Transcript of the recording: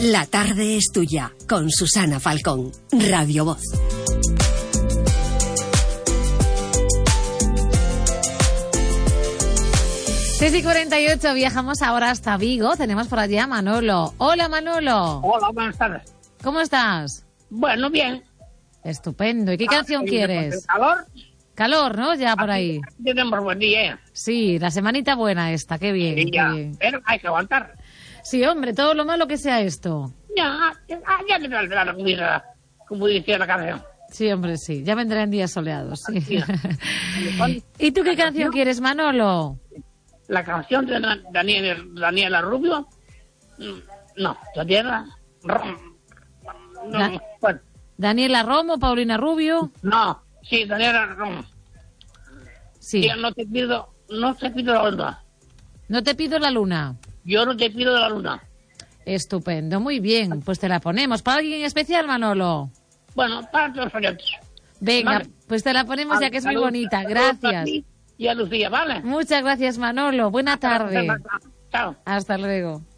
La tarde es tuya, con Susana Falcón, Radio Voz. Seis y 48, viajamos ahora hasta Vigo. Tenemos por allá a Manolo. Hola, Manolo. Hola, buenas tardes. ¿Cómo estás? Bueno, bien. Estupendo. ¿Y qué canción quieres? ¿Calor? Calor, ¿no? Ya por ahí. Tenemos buen día. Sí, la semanita buena esta. Qué bien. Sí, ya. Qué bien. Pero hay que aguantar. Sí, hombre, todo lo malo que sea esto. Ya te saldrá la comida, como decía la canción. Sí, hombre, sí. Ya vendrán días soleados, sí. Sí. ¿Y tú qué canción quieres, Manolo? La canción de Daniela Rubio. No, Daniela Romo. No, bueno. ¿Daniela Romo, Paulina Rubio? No, sí, Daniela Romo. Sí. Yo no te pido la luna. No te pido la luna. Yo no te pido la luna. Estupendo, muy bien. Pues te la ponemos. ¿Para alguien en especial, Manolo? Bueno, para todos los oyentes. Venga, Vale. pues te la ponemos ya que es muy bonita. Gracias. Y a Lucía, ¿vale? Muchas gracias, Manolo. Buena tarde. Chao. Hasta luego.